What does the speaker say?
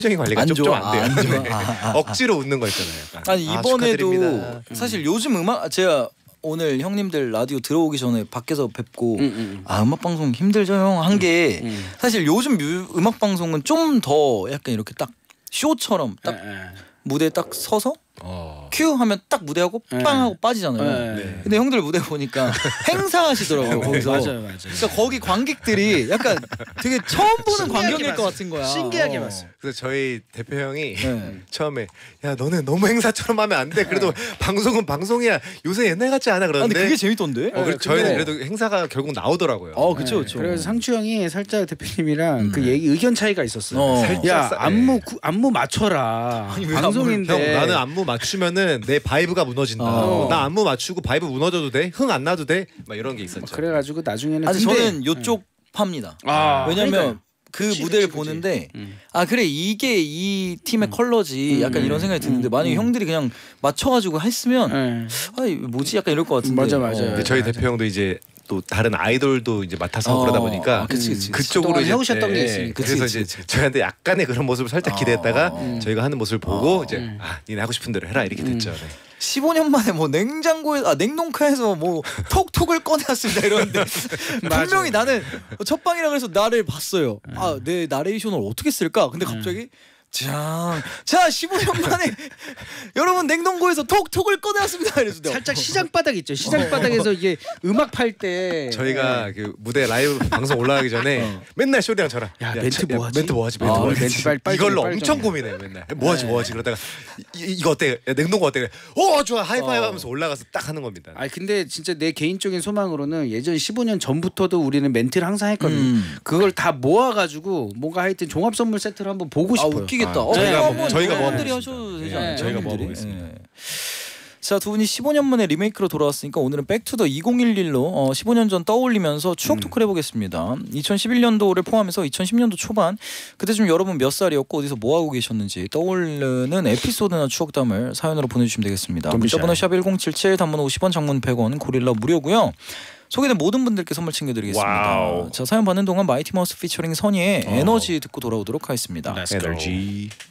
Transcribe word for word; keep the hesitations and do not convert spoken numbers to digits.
적인 관리가 좀 좋아. 안 돼요. 안 좋아. 네. 아, 아, 아. 억지로 웃는 거 있잖아요. 약간. 아니 아, 이번에도 축하드립니다. 사실 요즘 음악 제가 오늘 형님들 라디오 들어오기 전에 밖에서 뵙고 음, 음. 아 음악 방송 힘들죠 형 한 게 음, 음. 사실 요즘 뮤, 음악 방송은 좀 더 약간 이렇게 딱 쇼처럼 딱 에, 에. 무대에 딱 서서 어. 큐 하면 딱 무대하고 네. 빵 하고 빠지잖아요. 네. 근데 형들 무대 보니까 행사하시더라고요. 네, 거기서. 맞아요, 맞아요. 그러니까 거기 관객들이 약간 되게 처음 보는 신기하게 광경일 것 봤어요. 같은 거야. 신기하게 어. 봤어요. 그래서 저희 대표 형이 네. 처음에 야 너네 너무 행사처럼 하면 안 돼. 그래도 방송은 방송이야. 요새 옛날 같지 않아 아, 그러는데. 근데 그게 재밌던데. 어, 그래, 네, 저희는 근데- 그래도 행사가 결국 나오더라고요. 어, 그쵸, 네, 그쵸. 그래서 상추 형이 살짝 대표님이랑 음. 그 얘기 의견 차이가 있었어요. 어. 살짝 야 싸- 안무 네. 구, 안무 맞춰라. 아니, 왜 방송인데. 형 나는 안무 맞추면은 내 바이브가 무너진다. 어. 나 안무 맞추고 바이브 무너져도 돼? 흥 안 나도 돼? 막 이런 게 있었죠. 그래가지고 나중에는 아니 근데- 저는 요쪽 팝니다. 아, 왜냐면 그러니까요. 그 그치, 무대를 그치, 그치. 보는데 음. 아 그래 이게 이 팀의 컬러지 약간 음. 이런 생각이 드는데 음. 만약에 음. 형들이 그냥 맞춰가지고 했으면 네. 아이 뭐지 약간 이럴 것 같은데. 맞아, 맞아. 어. 근데 저희 대표 형도 이제 또 다른 아이돌도 이제 맡아서 어. 그러다 보니까 아, 그치, 그치. 그쪽으로 그동안 이제 해오셨던 게 예, 있으니까. 그래서 그치, 이제 그치, 그치. 저희한테 약간의 그런 모습을 살짝 어. 기대했다가 음. 저희가 하는 모습을 보고 어. 이제 음. 아 니네 하고 싶은 대로 해라 이렇게 됐죠. 네. 십오 년 만에 뭐 냉장고에 아 냉동카에서 뭐 톡톡을 꺼내왔습니다 이러는데 분명히 나는 첫 방이라 그래서 나를 봤어요. 아 내 나레이션을 어떻게 쓸까? 근데 갑자기 자, 자 십오 년 만에 여러분 냉동고에서 톡톡을 꺼내왔습니다. 이래서 내가 살짝 시장 바닥 있죠. 시장 바닥에서 이게 음악 팔 때 저희가 그 무대 라이브 방송 올라가기 전에 맨날 쇼리랑 저랑 야, 멘트 차- 뭐 하지? 멘트 뭐 하지? 멘트 아, 뭐 하지? 멘트 빨리- 빨리 이걸로 정해, 빨리 엄청 정해. 고민해 맨날. 뭐 하지 뭐 하지 그러다가 이, 이거 어때? 야, 냉동고 어때? 어 좋아 하이파이브 어. 하면서 올라가서 딱 하는 겁니다. 아 근데 진짜 내 개인적인 소망으로는 예전 십오 년 전부터도 우리는 멘트를 항상 했거든요. 음. 그걸 다 모아가지고 뭔가 하여튼 종합 선물 세트를 한번 보고 아 싶어요. 웃기겠다. 아, 어, 저희가 그거 뭐- 한번 저희가 여러분들이 모아보겠습니다. 하셔도 되지 네, 않아요? 저희가 형님들이? 모아보겠습니다. 예. 자, 두 분이 십오 년 만에 리메이크로 돌아왔으니까 오늘은 백투더 이천십일로 어, 십오 년 전 떠올리면서 추억 토크를 해보겠습니다. 이천십일 년도를 포함해서 이천십 년도 초반 그때쯤 여러분 몇 살이었고 어디서 뭐하고 계셨는지 떠오르는 에피소드나 추억담을 사연으로 보내주시면 되겠습니다. 문자번호 샵 일공칠칠 단문 오십 원 장문 백 원 고릴라 무료고요. 소개된 모든 분들께 선물 챙겨드리겠습니다. 와우. 자, 사연 받는 동안 마이티 마우스 피처링 선의의 에너지 듣고 돌아오도록 하겠습니다. Let's go. 에너지.